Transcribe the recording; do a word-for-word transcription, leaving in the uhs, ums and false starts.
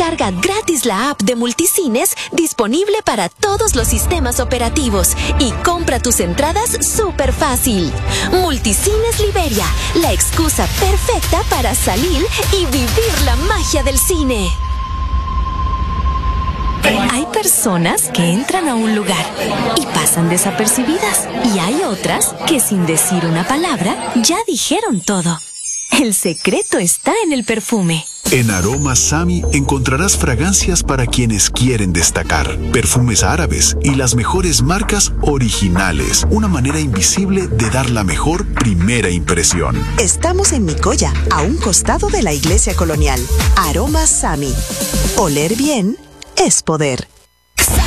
Descarga gratis la app de Multicines, disponible para todos los sistemas operativos, y compra tus entradas súper fácil. Multicines Liberia, la excusa perfecta para salir y vivir la magia del cine. Hay personas que entran a un lugar y pasan desapercibidas, y hay otras que sin decir una palabra ya dijeron todo. El secreto está en el perfume. En Aroma Sami encontrarás fragancias para quienes quieren destacar, perfumes árabes y las mejores marcas originales. Una manera invisible de dar la mejor primera impresión. Estamos en Nicoya, a un costado de la iglesia colonial. Aroma Sami. Oler bien es poder.